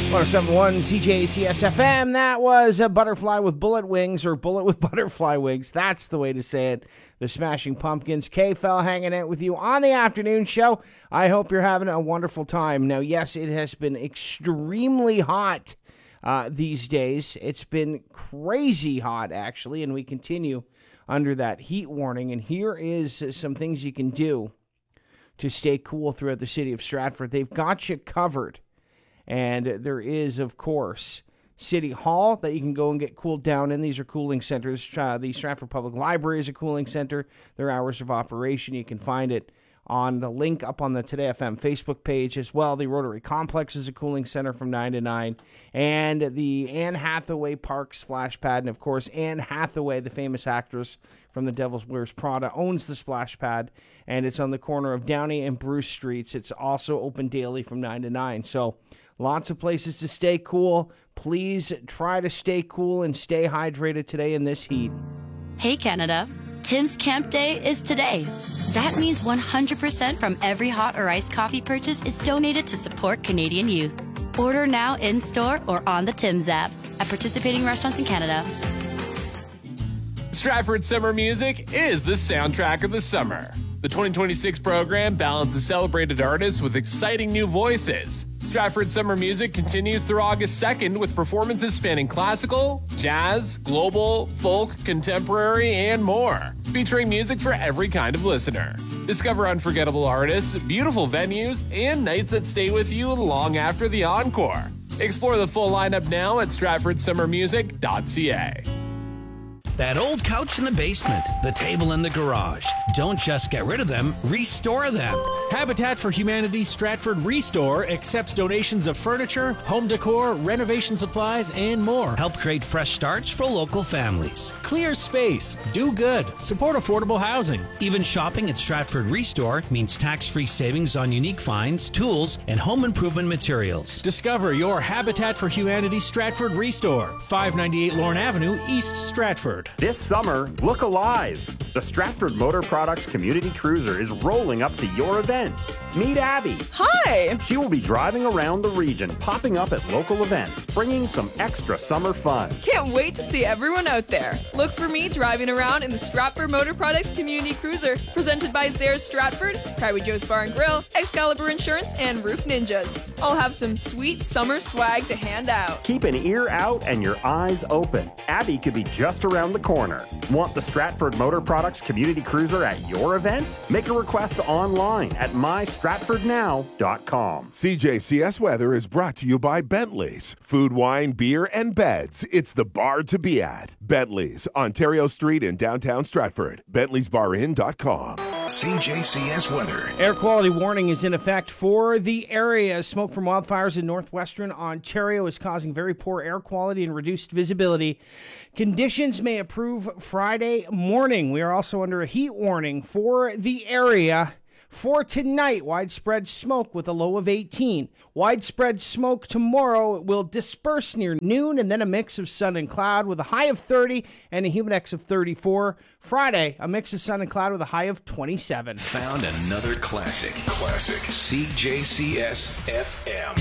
1071 CJCS FM. That was a Butterfly with Bullet Wings, or Bullet with Butterfly Wings. That's the way to say it. The Smashing Pumpkins. K-Fel hanging out with you on the afternoon show. I hope you're having a wonderful time. Now, yes, it has been extremely hot these days. It's been crazy hot, actually, and we continue under that heat warning. And here is some things you can do to stay cool throughout the city of Stratford. They've got you covered. And there is, of course, City Hall that you can go and get cooled down in. These are cooling centers. The Stratford Public Library is a cooling center. Their hours of operation, you can find it on the link up on the Today FM Facebook page as well. The Rotary Complex is a cooling center from 9 to 9. And the Anne Hathaway Park Splash Pad. And, of course, Anne Hathaway, the famous actress from The Devil Wears Prada, owns the Splash Pad. And it's on the corner of Downey and Bruce Streets. It's also open daily from 9 to 9. So lots of places to stay cool. Please try to stay cool and stay hydrated today in this heat. Hey, Canada. Tim's Camp Day is today. That means 100% from every hot or iced coffee purchase is donated to support Canadian youth. Order now in-store or on the Tim's app at participating restaurants in Canada. Stratford Summer Music is the soundtrack of the summer. The 2026 program balances celebrated artists with exciting new voices. Stratford Summer Music continues through August 2nd with performances spanning classical, jazz, global, folk, contemporary, and more, featuring music for every kind of listener. Discover unforgettable artists, beautiful venues, and nights that stay with you long after the encore. Explore the full lineup now at stratfordsummermusic.ca. That old couch in the basement, the table in the garage. Don't just get rid of them, restore them. Habitat for Humanity Stratford Restore accepts donations of furniture, home decor, renovation supplies, and more. Help create fresh starts for local families. Clear space, do good, support affordable housing. Even shopping at Stratford Restore means tax-free savings on unique finds, tools, and home improvement materials. Discover your Habitat for Humanity Stratford Restore, 598 Lorne Avenue, East Stratford. This summer, look alive. The Stratford Motor Products Community Cruiser is rolling up to your event. Meet Abby. Hi. She will be driving around the region, popping up at local events, bringing some extra summer fun. Can't wait to see everyone out there. Look for me driving around in the Stratford Motor Products Community Cruiser, presented by Zayres Stratford, Private Joe's Bar and Grill, Excalibur Insurance, and Roof Ninjas. I'll have some sweet summer swag to hand out. Keep an ear out and your eyes open. Abby could be just around the corner. Want the Stratford Motor Products Community Cruiser at your event? Make a request online at mystratfordnow.com. CJCS Weather is brought to you by Bentley's. Food, wine, beer, and beds. It's the bar to be at. Bentley's, Ontario Street in downtown Stratford. Bentley'sBarIn.com. CJCS Weather. Air quality warning is in effect for the area. Smoke from wildfires in northwestern Ontario is causing very poor air quality and reduced visibility. Conditions may improve Friday morning. We are also under a heat warning for the area. For tonight, widespread smoke with a low of 18. Widespread smoke tomorrow will disperse near noon, and then a mix of sun and cloud with a high of 30 and a humidex of 34. Friday, a mix of sun and cloud with a high of 27. Found another classic. CJCS FM.